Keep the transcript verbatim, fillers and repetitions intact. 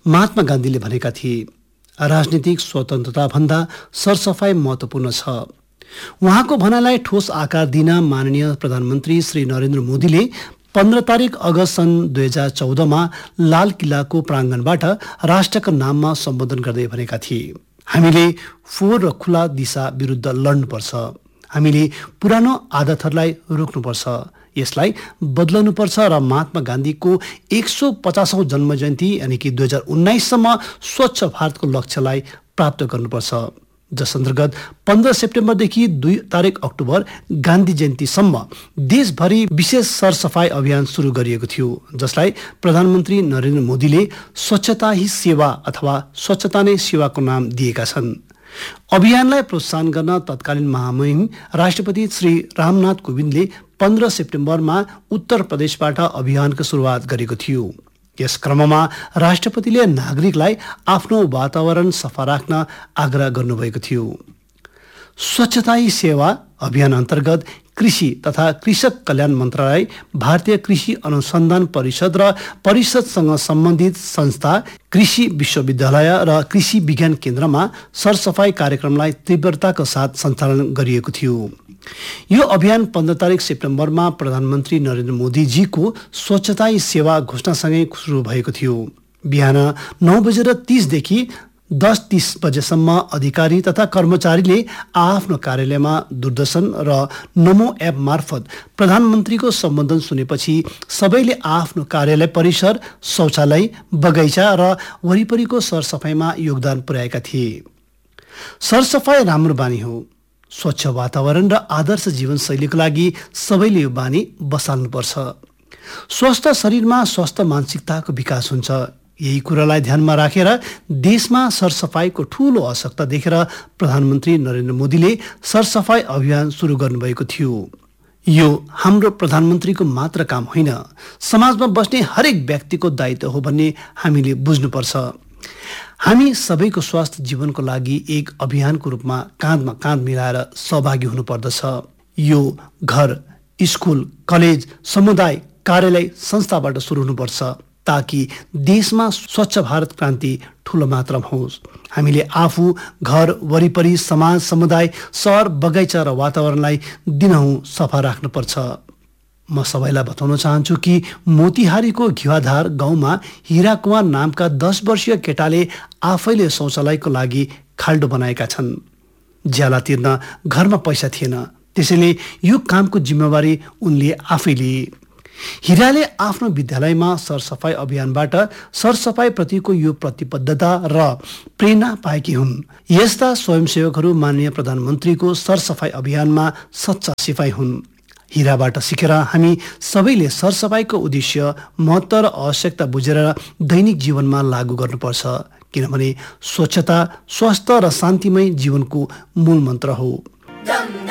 महात्मा गान्धीले भनेका थिए, राजनीतिक स्वतन्त्रताभन्दा सरसफाइ महत्त्वपूर्ण छ। उहाँको भनाइलाई ठोस आकार दिन माननीय प्रधानमन्त्री श्री नरेन्द्र मोदीले पन्ध्र तारिक अगस्त सन् दुई हजार चौधमा लाल किल्लाको प्राङ्गणबाट राष्ट्रका नाममा सम्बोधन गर्दै भनेका थिए, हामीले फोहोर र खुला दिशा विरुद्ध लड्नुपर्छ। हामीले पुरानो आदतहरूलाई रोक्नुपर्छ, यसलाई बदल्नुपर्छ र महात्मा गान्धीको एक सौ पचासौं जन्म जयन्ती यानि कि दुई हजार उन्नाइससम्म स्वच्छ भारतको लक्ष्यलाई प्राप्त गर्नुपर्छ, जस अन्तर्गत पन्ध्र सेप्टेम्बरदेखि दुई तारिक अक्टोबर गान्धी जयन्तीसम्म देशभरि विशेष सरसफाई अभियान सुरु गरिएको थियो, जसलाई प्रधानमन्त्री नरेन्द्र मोदीले स्वच्छता ही सेवा अथवा स्वच्छता नै सेवाको नाम दिएका छन्। अभियानलाई प्रोत्साहन गर्न तत्कालीन महामहिम राष्ट्रपति श्री रामनाथ कोविन्दले पन्ध्र सेप्टेम्बरमा उत्तर प्रदेशबाट अभियानको सुरुवात गरेको थियो। यस क्रममा राष्ट्रपतिले नागरिकलाई आफ्नो वातावरण सफा राख्न आग्रह गर्नुभएको थियो। स्वच्छता ही सेवा अभियान अन्तर्गत कृषि तथा कृषक कल्याण मन्त्रालय, भारतीय कृषि अनुसन्धान परिषद र परिषदसँग सम्बन्धित संस्था, कृषि विश्वविद्यालय र कृषि विज्ञान केन्द्रमा सरसफाई कार्यक्रमलाई तीव्रताका साथ सञ्चालन गरिएको थियो। यो अभियान पन्ध्र तारिक सेप्टेम्बरमा प्रधानमन्त्री नरेन्द्र मोदीजीको स्वच्छता ही सेवा घोषणासँगै सुरु भएको थियो। बिहान नौ बजेर तीसदेखि दस तीस बजेसम्म अधिकारी तथा कर्मचारीले आफ्नो कार्यालयमा दूरदर्शन र नमो एप मार्फत प्रधानमन्त्रीको सम्बोधन सुनेपछि सबैले आफ्नो कार्यालय परिसर, शौचालय, बगैँचा र वरिपरिको सरसफाइमा योगदान पुर्याएका थिए। सरसफाइ राम्रो बानी हो। स्वच्छ वातावरण र आदर्श जीवनशैलीको लागि सबैले यो बानी बसाल्नुपर्छ। स्वस्थ शरीरमा स्वस्थ मानसिकताको विकास हुन्छ। यही कुरालाई ध्यानमा राखेर देशमा सरसफाइको ठूलो आवश्यकता देखेर प्रधानमन्त्री नरेन्द्र मोदीले सरसफाइ अभियान सुरु गर्नुभएको थियो। यो हाम्रो प्रधानमन्त्रीको मात्र काम होइन, समाजमा बस्ने हरेक व्यक्तिको दायित्व हो भन्ने हामीले बुझ्नुपर्छ। हामी सबैको स्वास्थ्य जीवनको लागि एक अभियानको रूपमा काँधमा काँध मिलाएर सहभागी हुनुपर्दछ। यो घर, स्कुल, कलेज, समुदाय, कार्यालय, संस्थाबाट सुरु हुनुपर्छ ताकि देशमा स्वच्छ भारत क्रान्ति ठूलो मात्रामा होस्। हामीले आफू, घर वरिपरि, समाज, समुदाय, सहर, बगैँचा र वातावरणलाई दिनहुँ सफा राख्नुपर्छ। म सबैलाई बताउन चाहन्छु कि मोतिहारीको घिवाधार गाउँमा हिरा कुमार नामका दस वर्षीय केटाले आफैले शौचालयको लागि खाल्डो बनाएका छन्। ज्याला तिर्न घरमा पैसा थिएन, त्यसैले यो कामको जिम्मेवारी उनले आफै लिए। हिराले आफ्नो विद्यालयमा सरसफाइ अभियानबाट सरसफाइ प्रतिको यो प्रतिबद्धता र प्रेरणा पाएकी हुन्। यस्ता स्वयंसेवकहरू माननीय प्रधानमन्त्रीको सरसफाइ अभियानमा सच्चा सिपाही हुन्। हिराबाट सिकेर हामी सबैले सरसफाइको उद्देश्य, महत्त्व र आवश्यकता बुझेर दैनिक जीवनमा लागू गर्नुपर्छ, किनभने स्वच्छता, स्वास्थ्य र शान्तिमय जीवनको मूल मन्त्र हो।